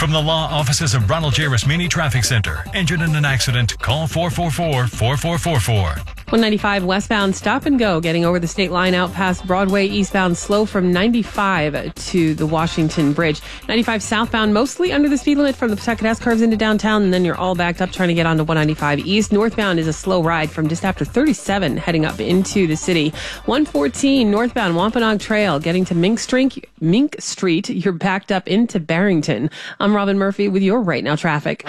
From the law offices of Ronald J. Rasmini Traffic Center. Injured in an accident? Call 444-4444. 195 westbound stop and go, getting over the state line out past Broadway, eastbound slow from 95 to the Washington Bridge. 95 southbound mostly under the speed limit from the Pawtucket S curves into downtown, and then you're all backed up trying to get onto 195 east. Northbound is a slow ride from just after 37 heading up into the city. 114 northbound Wampanoag Trail, getting to Mink Street. You're backed up into Barrington. I'm Robin Murphy with your Right Now traffic.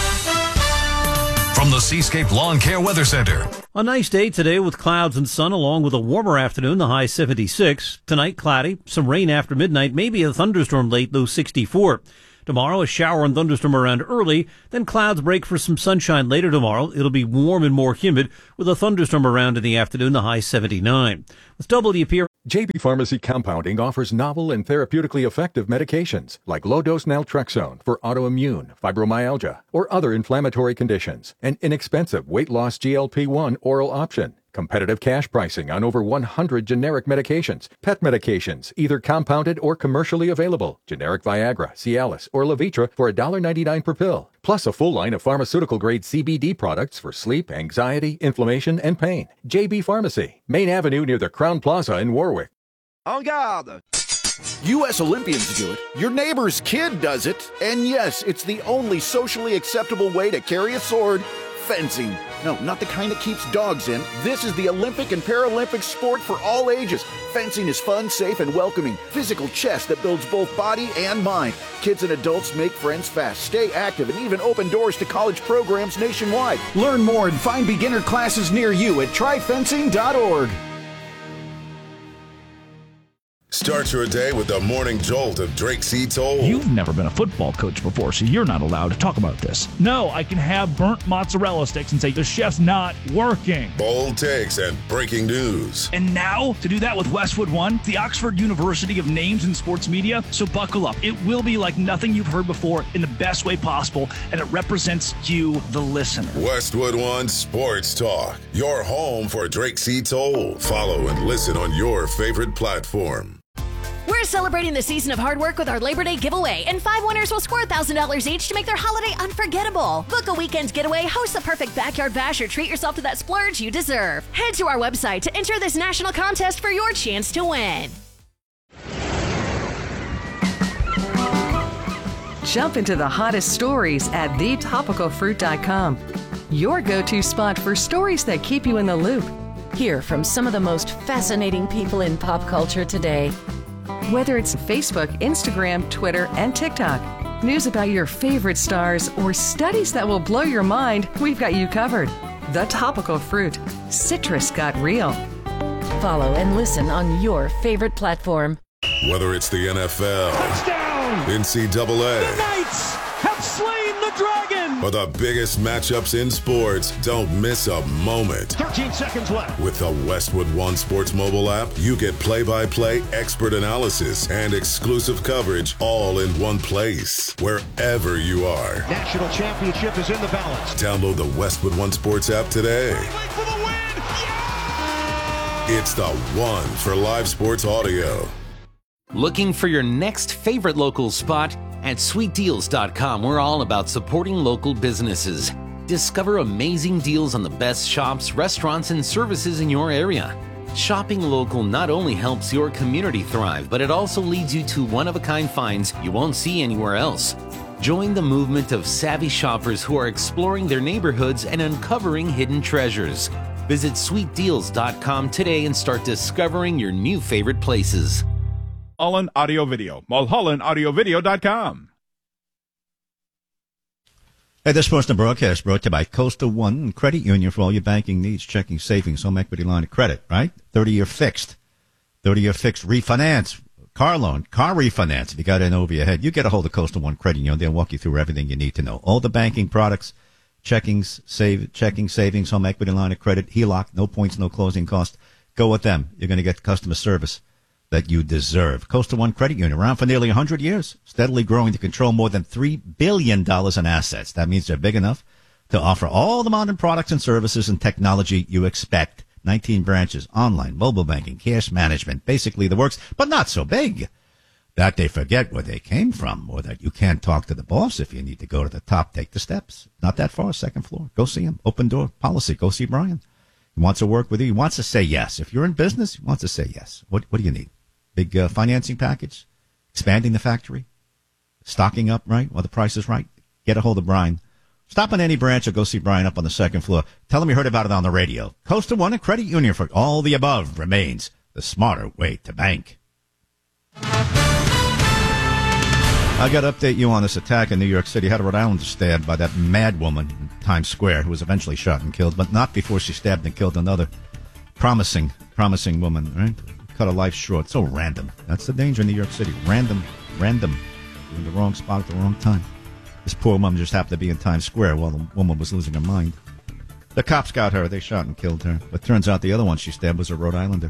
From the Seascape Lawn Care Weather Center. A nice day today with clouds and sun along with a warmer afternoon, the high 76. Tonight, cloudy, some rain after midnight, maybe a thunderstorm late, low 64. Tomorrow, a shower and thunderstorm around early, then clouds break for some sunshine later tomorrow. It'll be warm and more humid with a thunderstorm around in the afternoon, the high 79. With WPR. JB Pharmacy Compounding offers novel and therapeutically effective medications like low-dose naltrexone for autoimmune, fibromyalgia, or other inflammatory conditions. An inexpensive weight-loss GLP-1 oral option. Competitive cash pricing on over 100 generic medications. Pet medications, either compounded or commercially available. Generic Viagra, Cialis, or Levitra for $1.99 per pill. Plus a full line of pharmaceutical-grade CBD products for sleep, anxiety, inflammation, and pain. JB Pharmacy, Main Avenue near the Crown Plaza in Warwick. En garde! U.S. Olympians do it. Your neighbor's kid does it. And yes, it's the only socially acceptable way to carry a sword. Fencing. No, not the kind that keeps dogs in. This is the Olympic and Paralympic sport for all ages. Fencing is fun, safe, and welcoming. Physical chess that builds both body and mind. Kids and adults make friends fast, stay active, and even open doors to college programs nationwide. Learn more and find beginner classes near you at tryfencing.org. Start your day with the morning jolt of Drake C. Toll. You've never been a football coach before, so you're not allowed to talk about this. No, I can have burnt mozzarella sticks and say the chef's not working. Bold takes and breaking news. And now, to do that with Westwood One, the Oxford University of Names in Sports Media. So buckle up. It will be like nothing you've heard before in the best way possible, and it represents you, the listener. Westwood One Sports Talk, your home for Drake C. Toll. Follow and listen on your favorite platform. We're celebrating the season of hard work with our Labor Day giveaway, and 5 winners will score $1,000 each to make their holiday unforgettable. Book a weekend's getaway, host the perfect backyard bash, or treat yourself to that splurge you deserve. Head to our website to enter this national contest for your chance to win. Jump into the hottest stories at thetopicalfruit.com. Your go-to spot for stories that keep you in the loop. Hear from some of the most fascinating people in pop culture today. Whether it's Facebook, Instagram, Twitter, and TikTok, news about your favorite stars, or studies that will blow your mind, we've got you covered. The Topical Fruit. Citrus got real. Follow and listen on your favorite platform. Whether it's the NFL, Touchdown! NCAA, The Knights have slain the dragon! or the biggest matchups in sports, don't miss a moment. 13 seconds left. With the Westwood One Sports mobile app, you get play-by-play, expert analysis, and exclusive coverage all in one place, wherever you are. National championship is in the balance. Download the Westwood One Sports app today. For the win! Yeah! It's the one for live sports audio. Looking for your next favorite local spot? At sweetdeals.com, we're all about supporting local businesses. Discover amazing deals on the best shops, restaurants, and services in your area. Shopping local not only helps your community thrive, but it also leads you to one-of-a-kind finds you won't see anywhere else. Join the movement of savvy shoppers who are exploring their neighborhoods and uncovering hidden treasures. Visit sweetdeals.com today and start discovering your new favorite places. Mulholland Audio Video. MulhollandAudioVideo.com. Hey, this portion of the broadcast brought to you by Coastal One Credit Union for all your banking needs, checking, savings, home equity line of credit, right? 30-year fixed. 30-year fixed refinance, car loan, car refinance. If you got in over your head, you get a hold of Coastal One Credit Union. They'll walk you through everything you need to know. All the banking products, checking, savings, home equity line of credit, HELOC, no points, no closing cost. Go with them. You're going to get customer service that you deserve. Coastal One Credit Union, around for nearly 100 years, steadily growing to control more than $3 billion in assets. That means they're big enough to offer all the modern products and services and technology you expect. 19 branches, online, mobile banking, cash management, basically the works, but not so big. That they forget where they came from, or that you can't talk to the boss if you need to go to the top. Take the steps. Not that far, second floor. Go see him. Open door policy. Go see Brian. He wants to work with you. He wants to say yes. If you're in business, he wants to say yes. What do you need? Big financing package? Expanding the factory? Stocking up, right? While the price is right? Get a hold of Brian. Stop on any branch or go see Brian up on the second floor. Tell him you heard about it on the radio. Coastal One and Credit Union for all the above remains the smarter way to bank. I got to update you on this attack in New York City. Had a Rhode Islander stabbed by that mad woman in Times Square who was eventually shot and killed, but not before she stabbed and killed another promising woman, right? Cut her life short. So random. That's the danger in New York City. Random. You're in the wrong spot at the wrong time. This poor woman just happened to be in Times Square while the woman was losing her mind. The cops got her. They shot and killed her. But turns out the other one she stabbed was a Rhode Islander.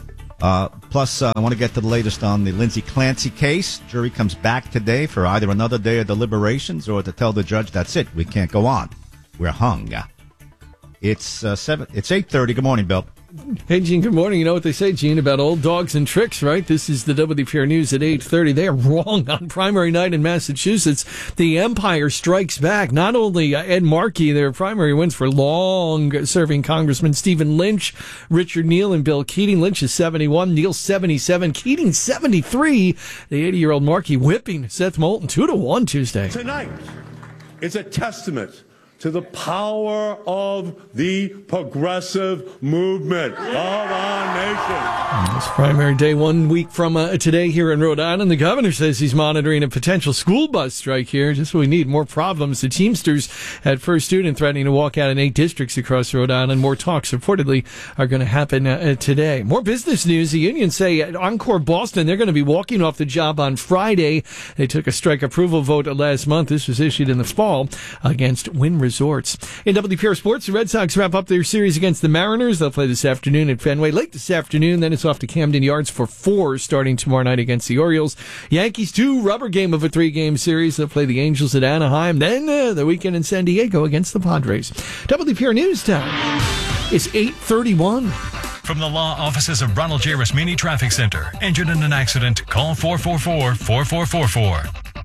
Plus, I want to get to the latest on the Lindsay Clancy case. Jury comes back today for either another day of deliberations or to tell the judge, that's it, we can't go on. We're hung. It's 8:30. Good morning, Bill. Hey, Gene, good morning. You know what they say, Gene, about old dogs and tricks, right? This is the WPR News at 8:30. They are wrong on primary night in Massachusetts. The Empire strikes back. Not only Ed Markey, their primary wins for long-serving Congressman Stephen Lynch, Richard Neal, and Bill Keating. Lynch is 71, Neal 77, Keating 73. The 80-year-old Markey whipping Seth Moulton 2-1 Tuesday. Tonight, it's a testament to the power of the progressive movement of our nation. It's primary day 1 week from today here in Rhode Island. The governor says he's monitoring a potential school bus strike here. Just what we need, more problems. The Teamsters had first student threatening to walk out in 8 districts across Rhode Island. More talks reportedly are going to happen today. More business news. The unions say at Encore Boston they're going to be walking off the job on Friday. They took a strike approval vote last month. This was issued in the fall against Wynn Resorts. In WPR Sports, the Red Sox wrap up their series against the Mariners. They'll play this afternoon at Fenway. Late this afternoon, then it's off to Camden Yards for 4 starting tomorrow night against the Orioles. Yankees 2 rubber game of a 3-game series. They'll play the Angels at Anaheim. Then the weekend in San Diego against the Padres. WPR News Time. It's 8:31. From the law offices of Ronald J. Rasmini Traffic Center. Injured in an accident? Call 444-4444.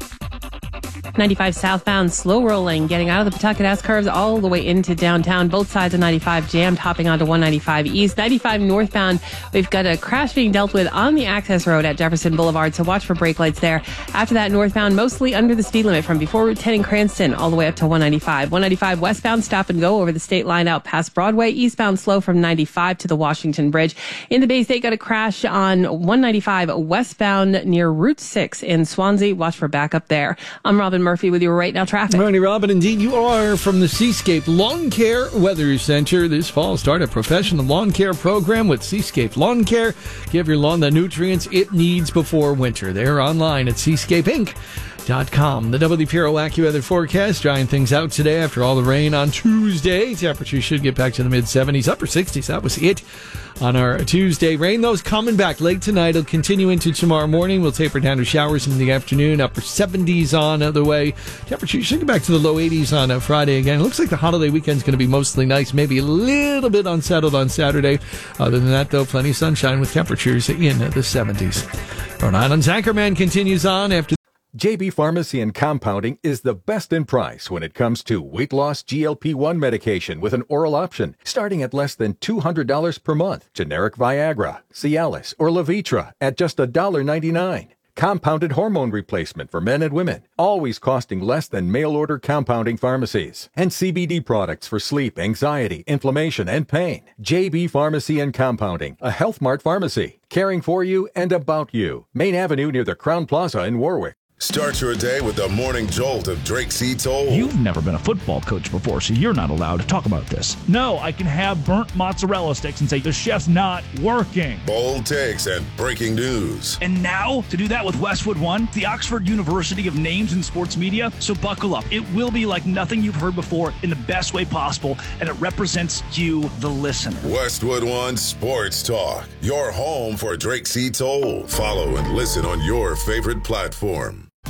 95 southbound, slow rolling, getting out of the Pawtucket curves all the way into downtown. Both sides of 95 jammed, hopping onto 195 east. 95 northbound, we've got a crash being dealt with on the access road at Jefferson Boulevard, so watch for brake lights there. After that, northbound, mostly under the speed limit from before Route 10 in Cranston all the way up to 195. 195 westbound, stop and go over the state line out past Broadway. Eastbound, slow from 95 to the Washington Bridge. In the Bay State, got a crash on 195 westbound near Route 6 in Swansea. Watch for backup there. I'm Robin Murphy with your Right Now traffic. Morning, Robin. Indeed, you are from the Seascape Lawn Care Weather Center. This fall, start a professional lawn care program with Seascape Lawn Care. Give your lawn the nutrients it needs before winter. They're online at seascapeinc.com. The WPRO AccuWeather forecast, drying things out today after all the rain on Tuesday. Temperatures should get back to the mid-70s, upper 60s. That was it on our Tuesday. Rain, though, is coming back late tonight. It'll continue into tomorrow morning. We'll taper down to showers in the afternoon, upper 70s on the way. Temperatures should get back to the low 80s on Friday again. It looks like the holiday weekend's going to be mostly nice, maybe a little bit unsettled on Saturday. Other than that, though, plenty of sunshine with temperatures in the 70s. Rhode Island's Anchorman continues on after JB Pharmacy and Compounding is the best in price when it comes to weight loss GLP-1 medication with an oral option, starting at less than $200 per month. Generic Viagra, Cialis, or Levitra at just $1.99. Compounded hormone replacement for men and women, always costing less than mail-order compounding pharmacies. And CBD products for sleep, anxiety, inflammation, and pain. JB Pharmacy and Compounding, a Health Mart pharmacy, caring for you and about you. Main Avenue near the Crown Plaza in Warwick. Start your day with the morning jolt of Drake C. Toll. You've never been a football coach before, so you're not allowed to talk about this. No, I can have burnt mozzarella sticks and say the chef's not working. Bold takes and breaking news. And now, to do that with Westwood One, the Oxford University of Names in Sports Media, so buckle up. It will be like nothing you've heard before in the best way possible, and it represents you, the listener. Westwood One Sports Talk, your home for Drake C. Toll. Follow and listen on your favorite platform.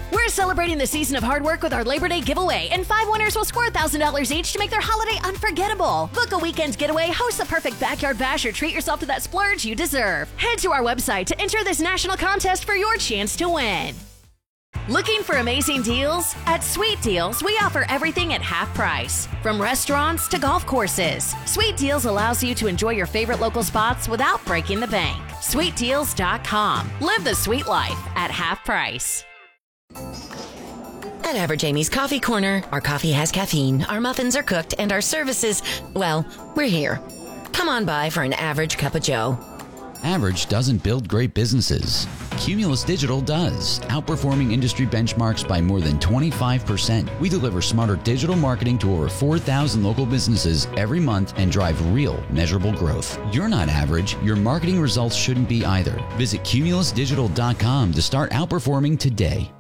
We're celebrating the season of hard work with our Labor Day giveaway, and 5 winners will score $1,000 each to make their holiday unforgettable. Book a weekend getaway, host the perfect backyard bash, or treat yourself to that splurge you deserve. Head to our website to enter this national contest for your chance to win. Looking for amazing deals? At Sweet Deals, we offer everything at half price. From restaurants to golf courses, Sweet Deals allows you to enjoy your favorite local spots without breaking the bank. SweetDeals.com. Live the sweet life at half price. At Average Amy's Coffee Corner, our coffee has caffeine, our muffins are cooked, and our services, well, we're here. Come on by for an average cup of joe. Average doesn't build great businesses. Cumulus Digital does, outperforming industry benchmarks by more than 25%. We deliver smarter digital marketing to over 4,000 local businesses every month and drive real, measurable growth. You're not average. Your marketing results shouldn't be either. Visit cumulusdigital.com to start outperforming today.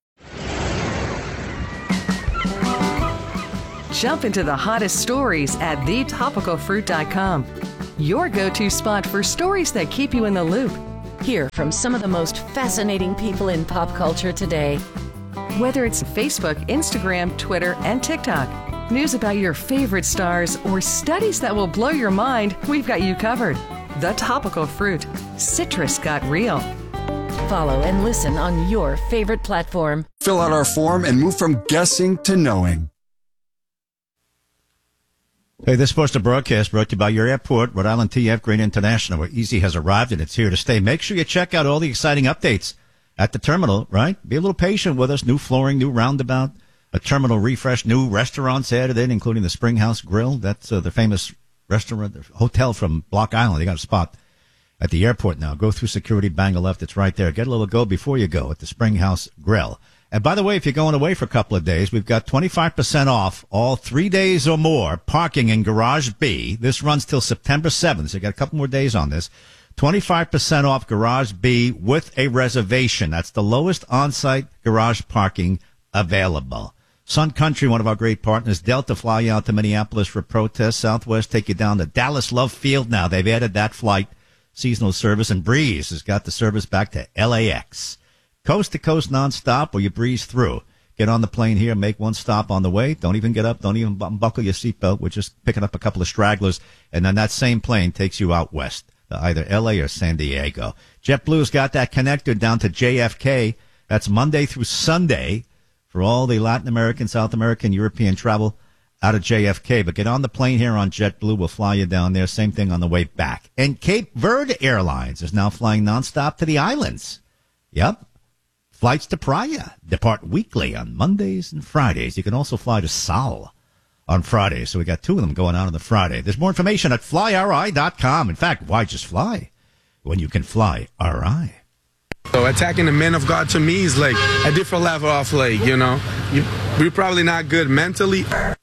Jump into the hottest stories at thetopicalfruit.com. Your go-to spot for stories that keep you in the loop. Hear from some of the most fascinating people in pop culture today. Whether it's Facebook, Instagram, Twitter, and TikTok, news about your favorite stars, or studies that will blow your mind, we've got you covered. The Topical Fruit. Citrus got real. Follow and listen on your favorite platform. Fill out our form and move from guessing to knowing. Hey, this Postal broadcast brought to you by your airport, Rhode Island TF Green International, where Easy has arrived and it's here to stay. Make sure you check out all the exciting updates at the terminal, right? Be a little patient with us. New flooring, new roundabout, a terminal refresh, new restaurants added in, including the Spring House Grill. That's the famous restaurant, the hotel from Block Island. They got a spot at the airport now. Go through security, bang a left. It's right there. Get a little go before you go at the Spring House Grill. And by the way, if you're going away for a couple of days, we've got 25% off all 3 days or more parking in Garage B. This runs till September 7th, so you got a couple more days on this. 25% off Garage B with a reservation. That's the lowest on-site garage parking available. Sun Country, one of our great partners. Delta fly you out to Minneapolis for protests. Southwest take you down to Dallas Love Field now. They've added that flight, seasonal service, and Breeze has got the service back to LAX. Coast to coast nonstop, or you breeze through. Get on the plane here, make one stop on the way. Don't even get up. Don't even buckle your seatbelt. We're just picking up a couple of stragglers. And then that same plane takes you out west to either L.A. or San Diego. JetBlue's got that connected down to JFK. That's Monday through Sunday for all the Latin American, South American, European travel out of JFK. But get on the plane here on JetBlue. We'll fly you down there. Same thing on the way back. And Cape Verde Airlines is now flying nonstop to the islands. Yep. Flights to Praia depart weekly on Mondays and Fridays. You can also fly to Sal on Fridays. So we got 2 of them going out on the Friday. There's more information at flyri.com. In fact, why just fly when you can fly RI? So attacking the men of God to me is like a different level of we're probably not good mentally. This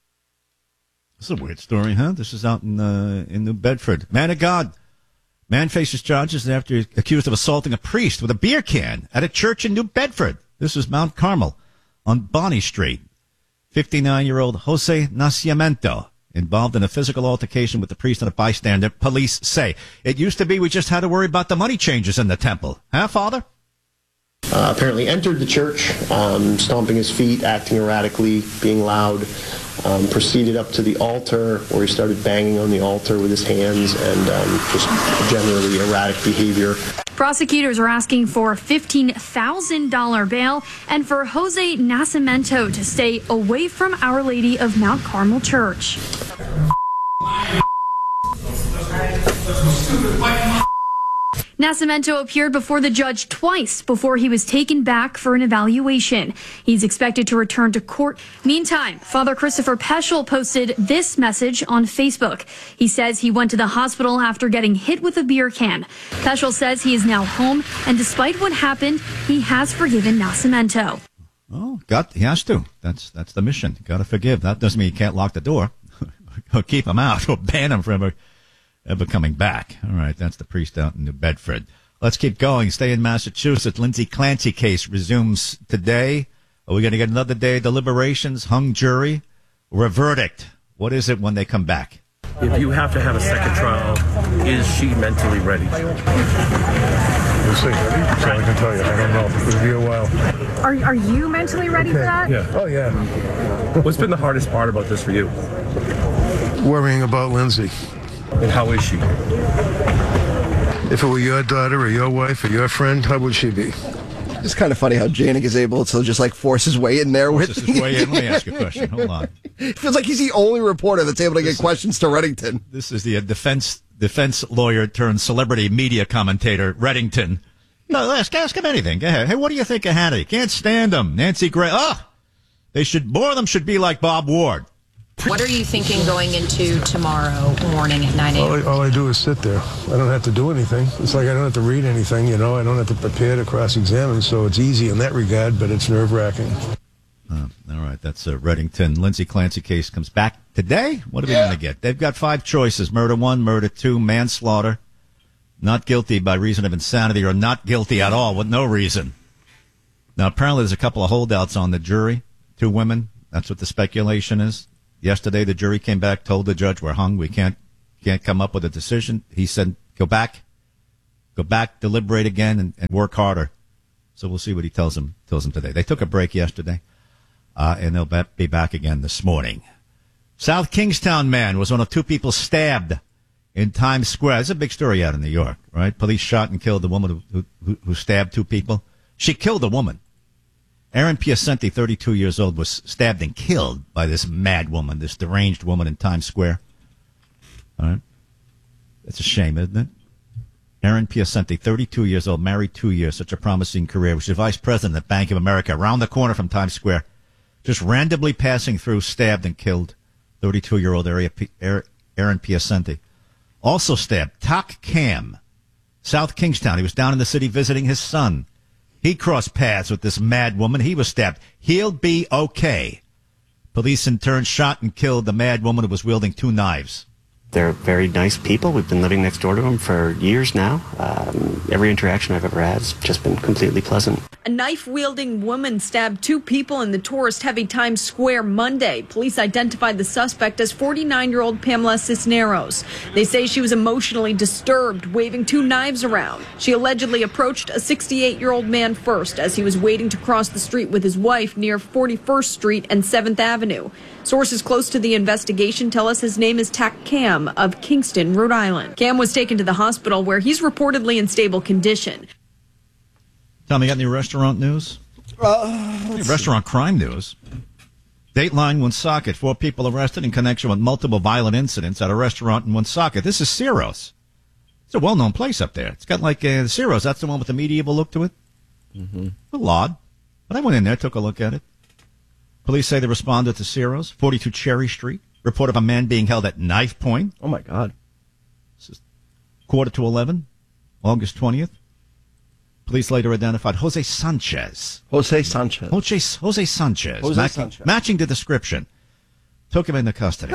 is a weird story, huh? This is out in New Bedford. Man of God. Man faces charges after he's accused of assaulting a priest with a beer can at a church in New Bedford. This is Mount Carmel on Bonnie Street. 59-year-old Jose Nascimento involved in a physical altercation with the priest and a bystander, police say. It used to be we just had to worry about the money changers in the temple. Huh, Father? Apparently entered the church, stomping his feet, acting erratically, being loud. Proceeded up to the altar, where he started banging on the altar with his hands, and just generally erratic behavior. Prosecutors are asking for a $15,000 bail and for Jose Nascimento to stay away from Our Lady of Mount Carmel Church. Nascimento appeared before the judge twice before he was taken back for an evaluation. He's expected to return to court. Meantime, Father Christopher Peschel posted this message on Facebook. He says he went to the hospital after getting hit with a beer can. Peschel says he is now home, and despite what happened, he has forgiven Nascimento. Oh, he has to. That's the mission. Got to forgive. That doesn't mean you can't lock the door or keep him out or ban him from ever coming back. All right, that's the priest out in New Bedford. Let's keep going. Stay in Massachusetts. Lindsay Clancy case resumes today. Are we going to get another day of deliberations, hung jury, or a verdict? What is it when they come back? If you have to have a second trial, is she mentally ready? We'll see. That's all I can tell you. I don't know. It'll be a while. Are you mentally ready for that? Yeah. Oh, yeah. What's been the hardest part about this for you? Worrying about Lindsay. And how is she? If it were your daughter or your wife or your friend, how would she be? It's kind of funny how Janik is able to just like force his way in there with his way in. Let me ask you a question. Hold on. It feels like he's the only reporter that's able to get questions to Reddington. This is the defense lawyer turned celebrity media commentator, Reddington. No, ask him anything. Go ahead. Hey, what do you think of Hannity? Can't stand him. Nancy Gray. More of them should be like Bob Ward. What are you thinking going into tomorrow morning at 9 a.m.? All I do is sit there. I don't have to do anything. It's like I don't have to read anything, I don't have to prepare to cross-examine, so it's easy in that regard, but it's nerve-wracking. All right, that's Reddington. Lindsay Clancy case comes back today. What are we going to get? They've got 5 choices. Murder 1, murder 2, manslaughter, not guilty by reason of insanity, or not guilty at all with no reason. Now, apparently there's a couple of holdouts on the jury, 2 women. That's what the speculation is. Yesterday, the jury came back, told the judge, we're hung. We can't come up with a decision. He said, go back, deliberate again, and work harder. So we'll see what he tells them today. They took a break yesterday, and they'll be back again this morning. South Kingstown man was one of 2 people stabbed in Times Square. It's a big story out in New York, right? Police shot and killed the woman who stabbed 2 people. She killed a woman. Erin Piacenti, 32 years old, was stabbed and killed by this mad woman, this deranged woman in Times Square. All right. That's a shame, isn't it? Erin Piacenti, 32 years old, married 2 years, such a promising career. She's vice president at Bank of America, around the corner from Times Square. Just randomly passing through, stabbed and killed 32-year-old Erin Piacenti. Also stabbed, Tak Cam, South Kingstown. He was down in the city visiting his son. He crossed paths with this mad woman. He was stabbed. He'll be okay. Police in turn shot and killed the mad woman who was wielding 2 knives. They're very nice people. We've been living next door to them for years now. Every interaction I've ever had has just been completely pleasant. A knife-wielding woman stabbed 2 people in the tourist-heavy Times Square Monday. Police identified the suspect as 49-year-old Pamela Cisneros. They say she was emotionally disturbed, waving 2 knives around. She allegedly approached a 68-year-old man first as he was waiting to cross the street with his wife near 41st Street and 7th Avenue. Sources close to the investigation tell us his name is Tak Cam of Kingston, Rhode Island. Cam was taken to the hospital where he's reportedly in stable condition. Tommy, got any restaurant news? Restaurant crime news. Dateline Woonsocket. 4 people arrested in connection with multiple violent incidents at a restaurant in Woonsocket. This is Ciro's. It's a well-known place up there. It's got like Ciro's. That's the one with the medieval look to it. Mm-hmm. A little odd. But I went in there, took a look at it. Police say they responded to Ciro's, 42 Cherry Street. Report of a man being held at knife point. Oh, my God. This is 11:15, August 20th. Police later identified Jose Sanchez. Matching the description. Took him into custody.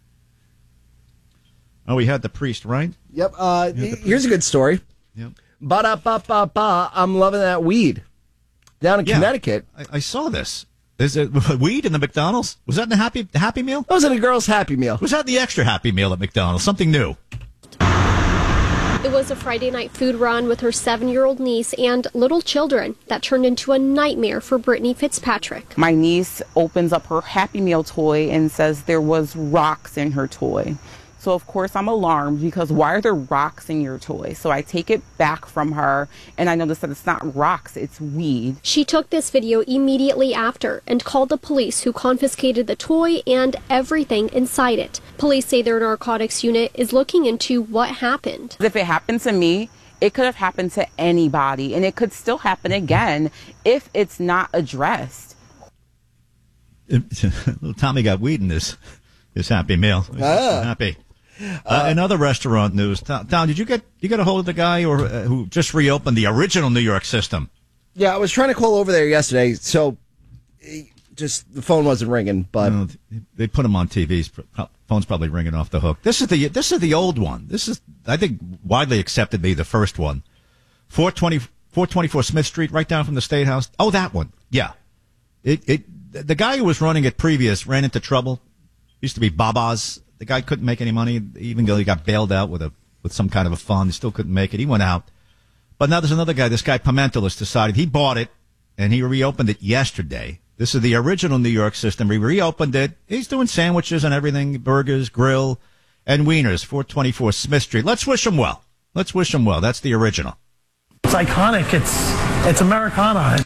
Oh, we had the priest, right? Yep. Here's a good story. Yep. Ba-da-ba-ba-ba, I'm loving that weed. Down in Connecticut. I saw this. Is it weed in the McDonald's? Was that in the Happy Meal? That was in a girl's Happy Meal. Was that the extra Happy Meal at McDonald's? Something new. It was a Friday night food run with her 7-year-old niece and little children that turned into a nightmare for Brittany Fitzpatrick. My niece opens up her Happy Meal toy and says there was rocks in her toy. So, of course, I'm alarmed because why are there rocks in your toy? So I take it back from her, and I notice that it's not rocks, it's weed. She took this video immediately after and called the police, who confiscated the toy and everything inside it. Police say their narcotics unit is looking into what happened. If it happened to me, it could have happened to anybody, and it could still happen again if it's not addressed. Little Tommy got weed in his Happy Meal. He's so happy. In other restaurant news, Tom, did you get a hold of the guy who just reopened the original New York system? Yeah, I was trying to call over there yesterday, so just the phone wasn't ringing. But they put him on TVs. Phone's probably ringing off the hook. This is the old one. This is, I think, widely accepted to be the first one. 424 Smith Street, right down from the State House. Oh, that one. Yeah. The guy who was running it previous ran into trouble. Used to be Baba's. The guy couldn't make any money, even though he got bailed out with some kind of a fund. He still couldn't make it. He went out. But now there's another guy, this guy Pimentel has decided he bought it and he reopened it yesterday. This is the original New York system. He reopened it. He's doing sandwiches and everything, burgers, grill, and wieners, 424 Smith Street. Let's wish him well. Let's wish him well. That's the original. It's iconic. It's Americana.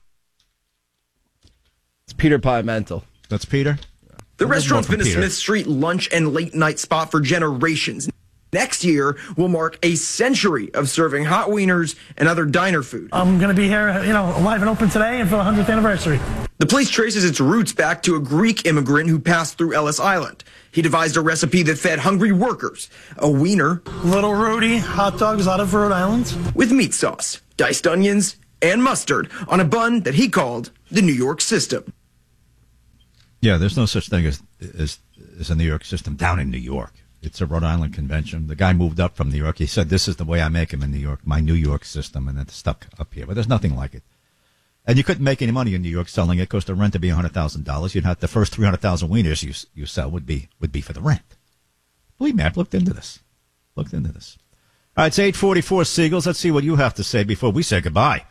It's Peter Pimentel. That's Peter? The restaurant's been a Peter. Smith Street lunch and late night spot for generations. Next year will mark a century of serving hot wieners and other diner food. I'm going to be here, alive and open today and for the 100th anniversary. The place traces its roots back to a Greek immigrant who passed through Ellis Island. He devised a recipe that fed hungry workers, a wiener, Little Rudy hot dogs out of Rhode Island, with meat sauce, diced onions, and mustard on a bun that he called the New York system. Yeah, there's no such thing as a New York system down in New York. It's a Rhode Island convention. The guy moved up from New York. He said, this is the way I make them in New York, my New York system, and it's stuck up here. But there's nothing like it. And you couldn't make any money in New York selling it because the rent would be $100,000. You'd have the first 300,000 wieners you sell would be for the rent. Believe me, I've looked into this. All right, it's 8:44, Seagulls. Let's see what you have to say before we say goodbye.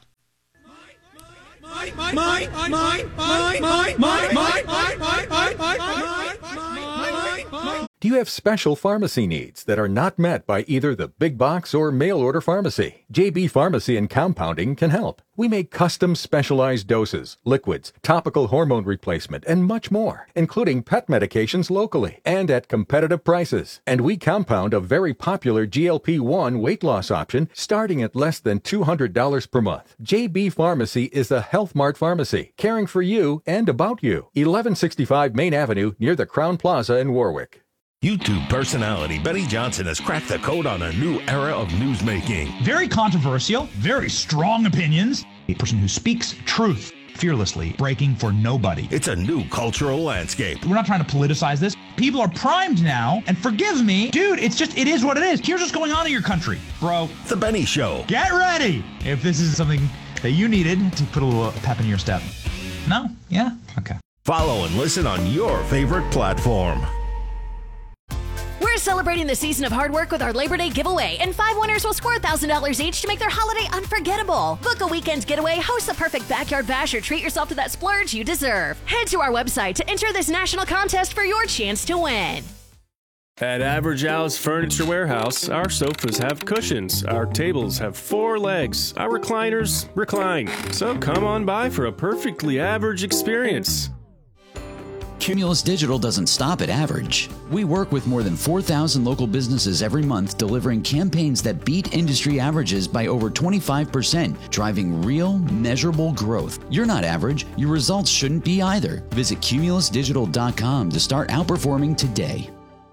Do you have special pharmacy needs that are not met by either the big box or mail order pharmacy? JB Pharmacy and Compounding can help. We make custom specialized doses, liquids, topical hormone replacement, and much more, including pet medications locally and at competitive prices. And we compound a very popular GLP-1 weight loss option starting at less than $200 per month. JB Pharmacy is a Health Mart pharmacy, caring for you and about you. 1165 Main Avenue near the Crown Plaza in Warwick. YouTube personality Benny Johnson has cracked the code on a new era of newsmaking. Very controversial, very strong opinions. A person who speaks truth fearlessly, breaking for nobody. It's a new cultural landscape. We're not trying to politicize this. People are primed now, and forgive me, dude, it is what it is. Here's what's going on in your country, bro. The Benny Show. Get ready if this is something that you needed to put a little pep in your step. No? Yeah? Okay. Follow and listen on your favorite platform. We're celebrating the season of hard work with our Labor Day giveaway, and 5 winners will score $1,000 each to make their holiday unforgettable. Book a weekend getaway, host a perfect backyard bash, or treat yourself to that splurge you deserve. Head to our website to enter this national contest for your chance to win. At Average Al's Furniture Warehouse, our sofas have cushions, our tables have 4 legs, our recliners recline. So come on by for a perfectly average experience. Cumulus Digital doesn't stop at average. We work with more than 4,000 local businesses every month, delivering campaigns that beat industry averages by over 25%, driving real, measurable growth. You're not average. Your results shouldn't be either. Visit cumulusdigital.com to start outperforming today.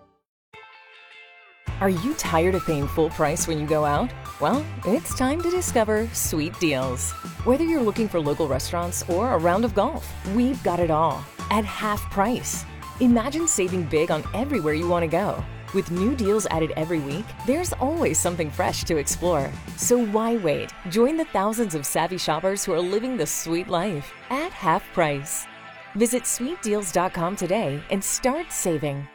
Are you tired of paying full price when you go out? Well, it's time to discover Sweet Deals. Whether you're looking for local restaurants or a round of golf, we've got it all at half price. Imagine saving big on everywhere you want to go. With new deals added every week, there's always something fresh to explore. So why wait? Join the thousands of savvy shoppers who are living the sweet life at half price. Visit sweetdeals.com today and start saving.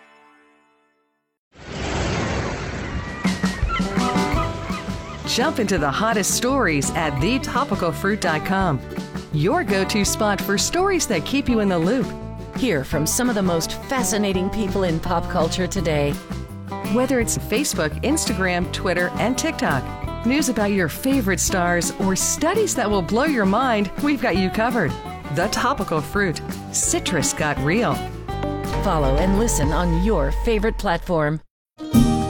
Jump into the hottest stories at thetopicalfruit.com. Your go-to spot for stories that keep you in the loop. Hear from some of the most fascinating people in pop culture today. Whether it's Facebook, Instagram, Twitter, and TikTok, news about your favorite stars, or studies that will blow your mind, we've got you covered. The Topical Fruit. Citrus got real. Follow and listen on your favorite platform.